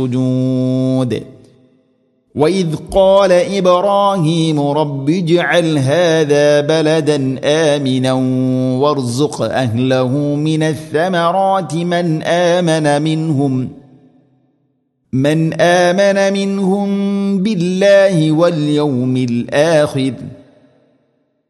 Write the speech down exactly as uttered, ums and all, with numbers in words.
السجود وإذ قال إبراهيم رب اجعل هذا بلدا آمنا وارزق أهله من الثمرات من آمن منهم من آمن منهم بالله واليوم الآخر